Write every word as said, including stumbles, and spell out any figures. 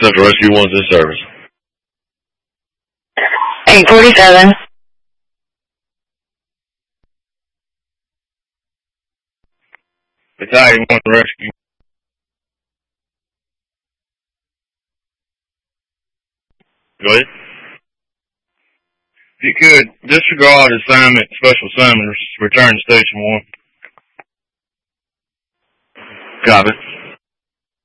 Central Rescue one's in service. eight forty-seven. Battalion one rescue. Go ahead. If you could, disregard assignment, special summons, return to station one. Copy.